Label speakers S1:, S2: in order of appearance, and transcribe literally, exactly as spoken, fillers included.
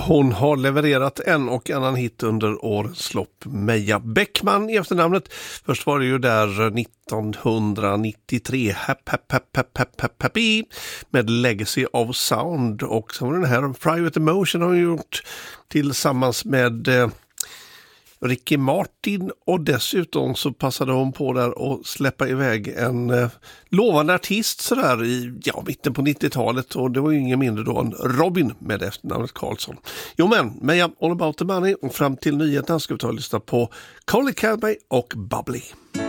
S1: Hon har levererat en och annan hit under årens lopp. Meja Bäckman i efternamnet. Först var det ju där nittonhundranittiotre Happ, happ, happ, happ, happ, happ, happy med Legacy of Sound. Och så var den här Private Emotion har hon gjort tillsammans med eh, Ricky Martin, och dessutom så passade hon på där att släppa iväg en eh, lovande artist sådär i ja, mitten på nittiotalet, och det var ju ingen mindre då än Robin med efternamnet Karlsson. Jo men, med All About the Money och fram till nyheten ska vi ta och lyssna på Collie Cadby och Bubbly.